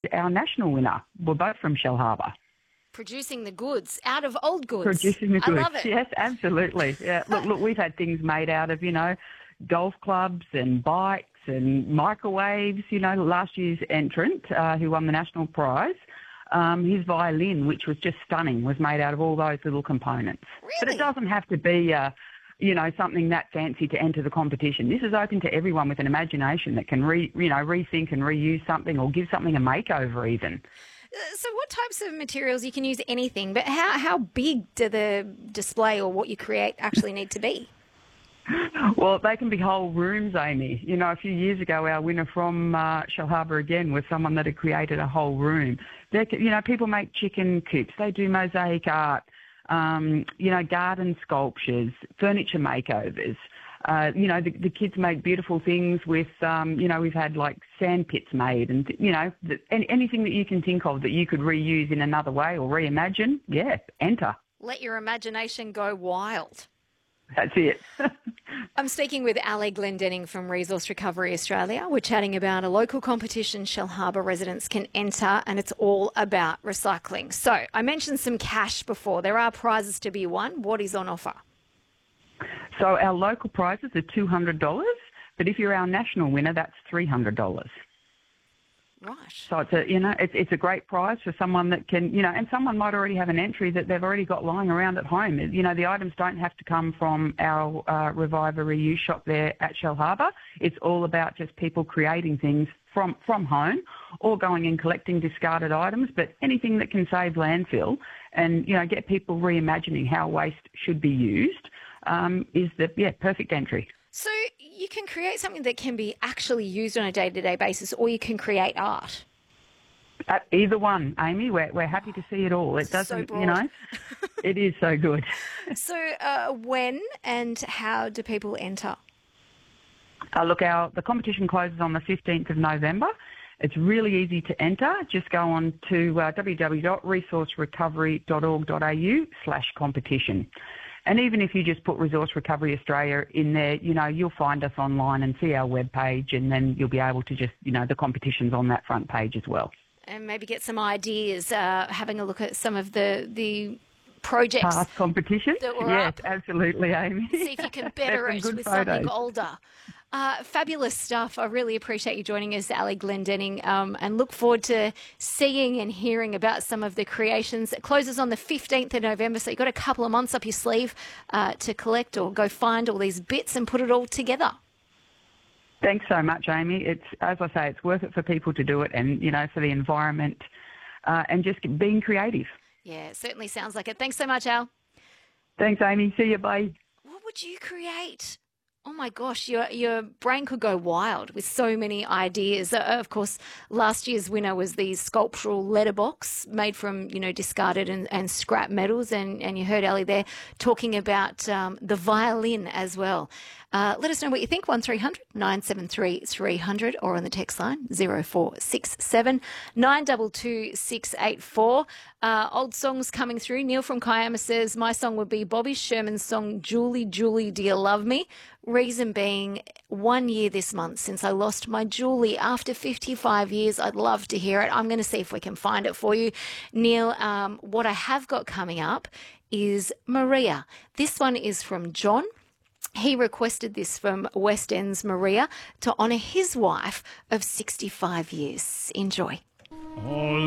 our national winner were both from Shellharbour. Producing the goods out of old goods. Producing the goods. I love it. Yes, absolutely. Yeah. Look, we've had things made out of, golf clubs and bikes and microwaves. Last year's entrant, who won the national prize, his violin, which was just stunning, was made out of all those little components. Really? But it doesn't have to be, something that fancy to enter the competition. This is open to everyone with an imagination that can rethink and reuse something or give something a makeover even. So what types of materials? You can use anything, but how big do the display or what you create actually need to be? Well, they can be whole rooms, Amy. A few years ago, our winner from Shellharbour again was someone that had created a whole room. People make chicken coops. They do mosaic art, garden sculptures, furniture makeovers. The kids make beautiful things with, we've had like sand pits made and, anything that you can think of that you could reuse in another way or reimagine, enter. Let your imagination go wild. That's it. I'm speaking with Ali Glendenning from Resource Recovery Australia. We're chatting about a local competition Shellharbour residents can enter, and it's all about recycling. So I mentioned some cash before. There are prizes to be won. What is on offer? So our local prizes are $200, but if you're our national winner, that's $300. Right. So it's a great prize for someone that can, and someone might already have an entry that they've already got lying around at home. The items don't have to come from our Revive a Reuse shop there at Shellharbour. It's all about just people creating things from home or going and collecting discarded items, but anything that can save landfill and, get people reimagining how waste should be used is the perfect entry. So you can create something that can be actually used on a day-to-day basis, or you can create art. Either one, Amy. We're happy to see it all. It doesn't, it is so good. So when and how do people enter? Look, the competition closes on the 15th of November. It's really easy to enter. Just go on to www.resourcerecovery.org.au/competition. And even if you just put Resource Recovery Australia in there, you'll find us online and see our webpage, and then you'll be able to just, the competition's on that front page as well. And maybe get some ideas, having a look at some of the projects. Past competition? Yes, absolutely, Amy. See if you can better it with something older. Fabulous stuff. I really appreciate you joining us, Ali Glendenning, and look forward to seeing and hearing about some of the creations. It closes on the 15th of November, so you've got a couple of months up your sleeve to collect or go find all these bits and put it all together. Thanks so much, Amy. It's, as I say, it's worth it for people to do it and, for the environment and just being creative. Yeah, it certainly sounds like it. Thanks so much, Al. Thanks, Amy. See you, bye. What would you create? Oh my gosh, your brain could go wild with so many ideas. Of course, last year's winner was the sculptural letterbox made from, discarded and scrap metals. And you heard Ali there talking about the violin as well. Let us know what you think, 1300 973 300 or on the text line 0467 922 684. Old songs coming through. Neil from Kiama says, my song would be Bobby Sherman's song, Julie, Julie, Do You Love Me? Reason being, 1 year this month since I lost my Julie after 55 years. I'd love to hear it. I'm going to see if we can find it for you. Neil, what I have got coming up is Maria. This one is from John. He requested this from West End's Maria to honour his wife of 65 years. Enjoy.